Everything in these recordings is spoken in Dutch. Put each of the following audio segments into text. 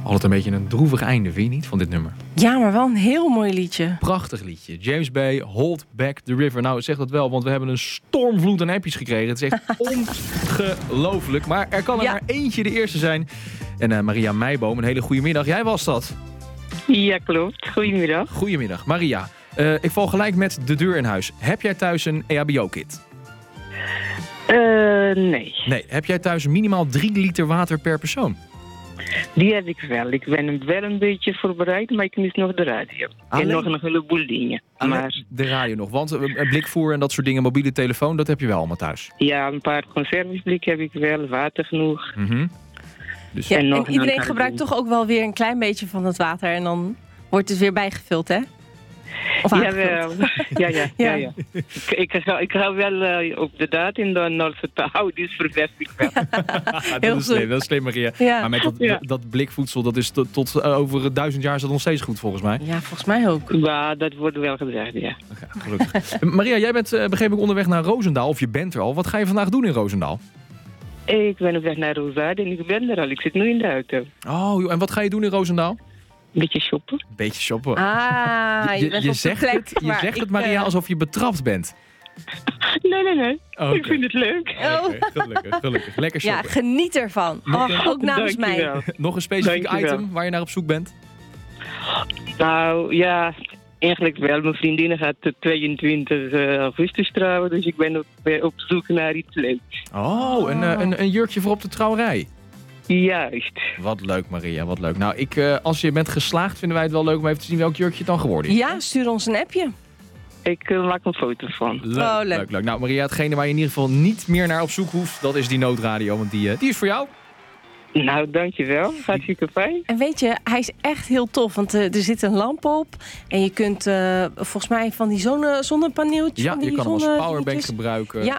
Altijd een beetje een droevig einde, vind je niet, van dit nummer? Ja, maar wel een heel mooi liedje. Prachtig liedje. James Bay, Hold Back the River. Nou, zeg dat wel, want we hebben een stormvloed aan appjes gekregen. Het is echt ongelooflijk. Maar er kan er maar eentje de eerste zijn. En Maria Meijboom, een hele goede middag. Jij was dat. Ja, klopt. Goedemiddag. Goedemiddag. Maria, ik val gelijk met de deur in huis. Heb jij thuis een EHBO-kit? Nee. Nee. Heb jij thuis minimaal 3 liter water per persoon? Die heb ik wel. Ik ben wel een beetje voorbereid, maar ik mis nog de radio. En nog een heleboel dingen. Maar de radio nog, want blikvoer en dat soort dingen, mobiele telefoon, dat heb je wel allemaal thuis. ja, een paar conservesblik heb ik wel, water genoeg. Dus Ja, en en iedereen gebruikt toch ook wel weer een klein beetje van het water. En dan wordt het weer bijgevuld, hè? Of jawel. Ja. Ik hou wel op de daad en dan als het te oud is, vervest ik wel. Dat is slim, Maria. Ja. Maar met dat blikvoedsel, dat is tot over 1000 jaar is dat nog steeds goed, volgens mij. Ja, volgens mij ook. Ja, dat wordt wel gezegd, ja. Okay, gelukkig. Maria, jij bent begreep ik onderweg naar Roosendaal, of je bent er al. Wat ga je vandaag doen in Roosendaal? Ik ben op weg naar Roosendaal en ik ben er al. Ik zit nu in de auto. Oh, joh, en wat ga je doen in Roosendaal? Beetje shoppen. Beetje shoppen. Je zegt het, Maria, alsof je betrapt bent. Nee. Okay. Ik vind het leuk. Okay, gelukkig. Lekker shoppen. Ja, geniet ervan. Ook namens mij. Nog een specifiek item waar je naar op zoek bent? Nou, ja, eigenlijk wel. Mijn vriendin gaat 22 augustus trouwen, dus ik ben op zoek naar iets leuks. Oh, een jurkje voor op de trouwerij. Juist. Wat leuk, Maria, wat leuk. Nou, als je bent geslaagd, vinden wij het wel leuk om even te zien welk jurkje het dan geworden is. Ja, stuur ons een appje. Ik maak een foto van. Leuk. Nou, Maria, hetgene waar je in ieder geval niet meer naar op zoek hoeft, dat is die noodradio, want die is voor jou. Nou, dankjewel. Hartstikke fijn. En weet je, hij is echt heel tof, want er zit een lamp op. En je kunt volgens mij van die zonnepaneeltjes... Ja, je kan hem als powerbank gebruiken. Ja,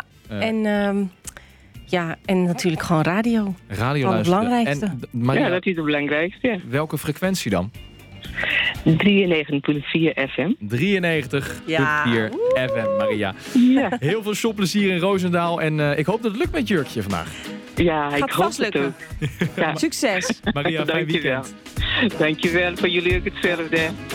en natuurlijk gewoon radio. Radio het belangrijkste. En, Maria, ja, dat is het belangrijkste. Ja. Welke frequentie dan? 93.4 FM. 93.4 FM, Maria. Ja. Heel veel shopplezier in Roosendaal. En ik hoop dat het lukt met jurkje vandaag. Ja, ik hoop vast lukken. het ook. Ja. Succes. Maria, fijn weekend. Dankjewel. Voor jullie ook hetzelfde.